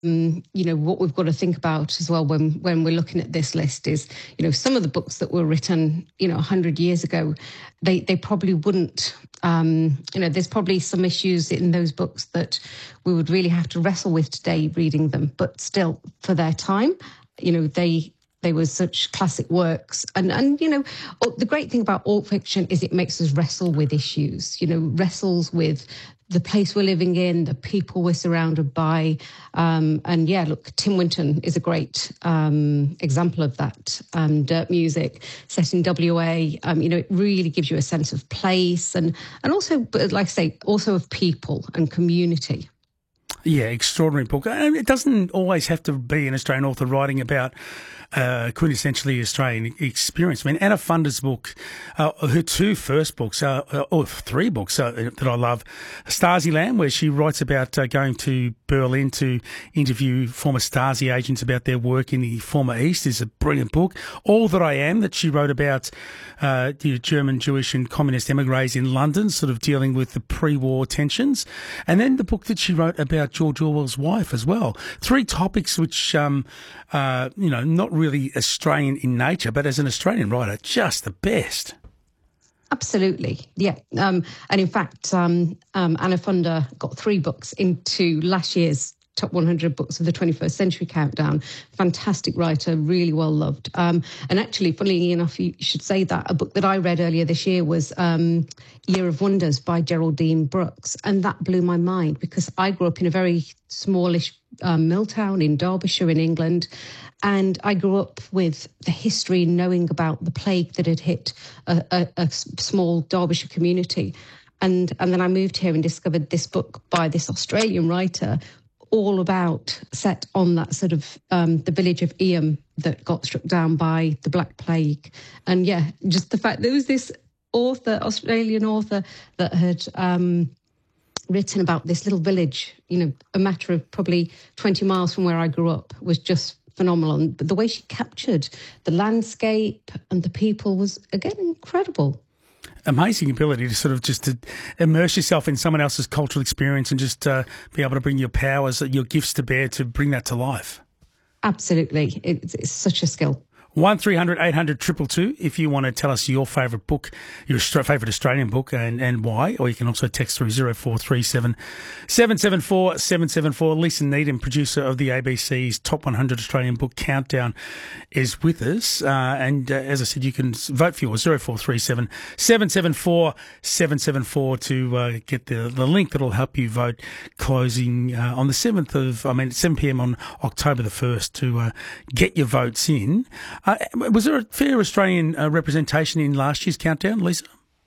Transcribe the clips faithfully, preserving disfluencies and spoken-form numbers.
Um, you know, what we've got to think about as well when, when we're looking at this list is, you know, some of the books that were written, you know, one hundred years ago, they, they probably wouldn't, um, you know, there's probably some issues in those books that we would really have to wrestle with today reading them. But still, for their time, you know, they... They were such classic works. And, and you know, the great thing about alt fiction is it makes us wrestle with issues, you know, wrestles with the place we're living in, the people we're surrounded by. Um, and yeah, look, Tim Winton is a great um, example of that. Um, Dirt Music, set in W A, um, you know, it really gives you a sense of place and, and also, like I say, also of people and community. Yeah, extraordinary book. And it doesn't always have to be an Australian author writing about uh, quintessentially Australian experience. I mean, Anna Funder's book, uh, her two first books, uh, or three books uh, that I love, Stasi-Land, where she writes about uh, going to Berlin to interview former Stasi agents about their work in the former East, is a brilliant book. All That I Am, that she wrote about uh, the German, Jewish and communist emigres in London, sort of dealing with the pre-war tensions. And then the book that she wrote about George Orwell's wife as well. Three topics which, um, uh, you know, not really Australian in nature, but as an Australian writer, just the best. Absolutely, yeah. Um, and in fact, um, um, Anna Funder got three books into last year's top one hundred books of the twenty-first century countdown. Fantastic writer, really well loved. Um, and actually, funnily enough, you should say that a book that I read earlier this year was um, Year of Wonders by Geraldine Brooks. And that blew my mind because I grew up in a very smallish um, mill town in Derbyshire in England. And I grew up with the history, knowing about the plague that had hit a, a, a small Derbyshire community. And, and then I moved here and discovered this book by this Australian writer all about, set on that sort of, um, the village of Eyam that got struck down by the Black Plague. And yeah, just the fact there was this author, Australian author, that had um, written about this little village, you know, a matter of probably twenty miles from where I grew up, was just phenomenal. But the way she captured the landscape and the people was, again, incredible. Amazing ability to sort of just to immerse yourself in someone else's cultural experience and just uh, be able to bring your powers, your gifts to bear to bring that to life. Absolutely. It's, it's such a skill. one three hundred eight hundred two two two if you want to tell us your favourite book, your favourite Australian book and, and why, or you can also text through zero four three seven seven seven four seven seven four. Lisa Needham, producer of the A B C's Top one hundred Australian Book Countdown, is with us. Uh, and uh, as I said, you can vote for yours, zero four three seven seven seven four seven seven four to uh, get the, the link that will help you vote, closing uh, on the seventh of, I mean, at seven p.m. on October the first to uh, get your votes in. Uh, was there a fair Australian uh, representation in last year's countdown, Lisa?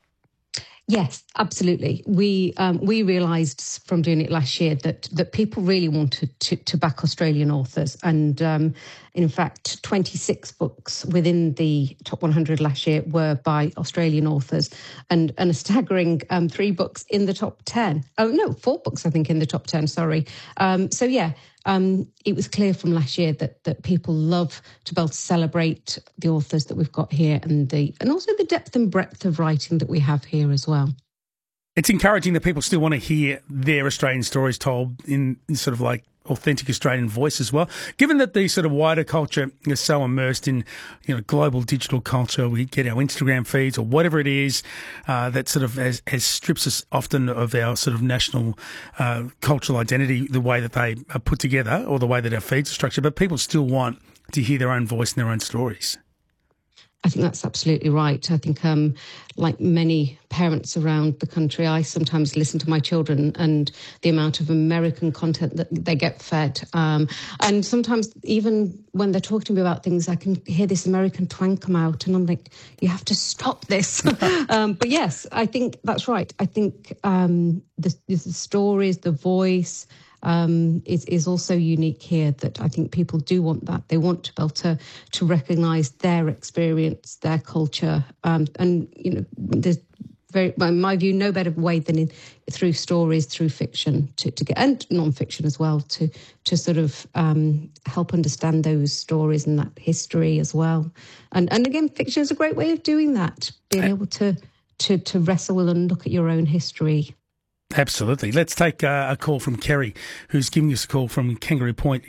Yes, absolutely. We um, we realised from doing it last year that that people really wanted to, to back Australian authors, and um, in fact, twenty-six books within the top one hundred last year were by Australian authors, and, and a staggering um, three books in the top ten. Oh no, four books I think in the top ten. Sorry. Um, so yeah. Um, it was clear from last year that that people love to be able to celebrate the authors that we've got here and the and also the depth and breadth of writing that we have here as well. It's encouraging that people still want to hear their Australian stories told in, in sort of like authentic Australian voice as well. Given that the sort of wider culture is so immersed in, you know, global digital culture, we get our Instagram feeds or whatever it is uh, that sort of has, has strips us often of our sort of national uh, cultural identity, the way that they are put together or the way that our feeds are structured. But people still want to hear their own voice and their own stories. I think that's absolutely right. I think, um, like many parents around the country, I sometimes listen to my children and the amount of American content that they get fed. Um, and sometimes even when they're talking to me about things, I can hear this American twang come out and I'm like, you have to stop this. um, but yes, I think that's right. I think um, the, the stories, the voice, Um, is, is also unique here, that I think people do want that. They want to be able to, to recognise their experience, their culture. Um, and, you know, there's very, in my view, no better way than in, through stories, through fiction, to, to get, and non-fiction as well, to, to sort of um, help understand those stories and that history as well. And, and again, fiction is a great way of doing that, being able to, to, to wrestle and look at your own history. Absolutely. Let's take uh, a call from Kerry, who's giving us a call from Kangaroo Point